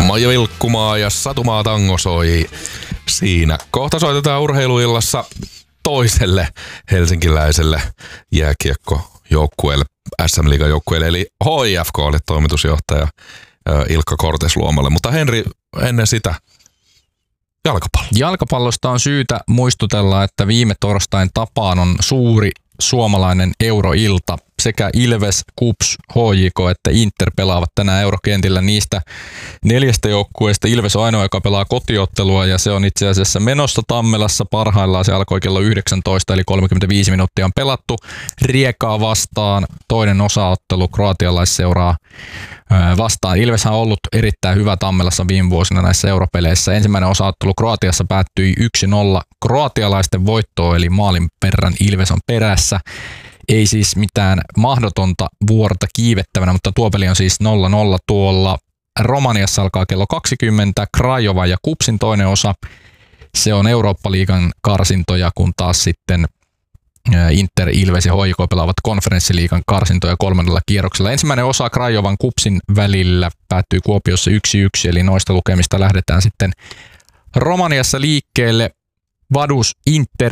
Maija Vilkkumaa ja Satumaa Tango soi siinä. Kohta soitetaan urheiluillassa toiselle helsinkiläiselle jääkiekkojoukkueelle, SM-liigan joukkueelle, eli HIFK:lle toimitusjohtaja Ilkka Kortesluomalle. Mutta Henri, ennen sitä jalkapallo. Jalkapallosta on syytä muistutella, että viime torstain tapaan on suuri suomalainen euroilta. Sekä Ilves, KuPS, HJK että Inter pelaavat tänään eurokentillä. Niistä 4 joukkueesta Ilves on ainoa, joka pelaa kotiottelua, ja se on itse asiassa menossa Tammelassa parhaillaan. Se alkoi kello 19, eli 35 minuuttia on pelattu. Riekaa vastaan toinen osaottelu kroatialaisseuraa vastaan. Ilveshän on ollut erittäin hyvä Tammelassa viime vuosina näissä europeleissä. Ensimmäinen osaottelu Kroatiassa päättyi 1-0 kroatialaisten voittoon, eli maalin verran Ilves on perässä. Ei siis mitään mahdotonta vuorta kiivettävänä, mutta tuo peli on siis 0-0 tuolla. Romaniassa alkaa kello 20, Craiova ja KuPSin toinen osa. Se on Eurooppa-liigan karsintoja, kun taas sitten Inter, Ilves ja HJK pelaavat konferenssiliigan karsintoja 3. kierroksella. Ensimmäinen osa Craiovan KuPSin välillä päättyy Kuopiossa 1-1, eli noista lukemista lähdetään sitten Romaniassa liikkeelle. Vaduz, Inter,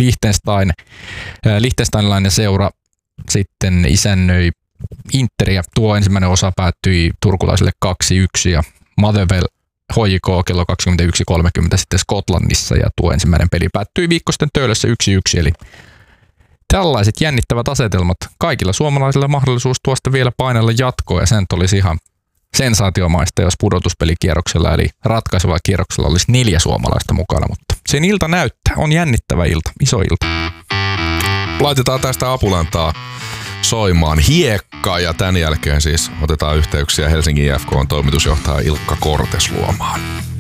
Liechtensteinilainen seura sitten isännöi Interia. Tuo ensimmäinen osa päättyi turkulaisille 2-1 ja Motherwell HJK kello 21.30 sitten Skotlannissa, ja tuo ensimmäinen peli päättyi viikkosten Töölössä 1-1, eli tällaiset jännittävät asetelmat. Kaikilla suomalaisilla mahdollisuus tuosta vielä painella jatkoa, ja sen olisi ihan sensaatiomaista, jos pudotuspelikierroksella eli ratkaisevalla kierroksella olisi 4 suomalaista mukana, mutta sen ilta näyttää. On jännittävä ilta, iso ilta. Laitetaan tästä apulantaa soimaan hiekkaa, ja tämän jälkeen siis otetaan yhteyksiä Helsingin IFK:n toimitusjohtaja Ilkka Kortesluomaan.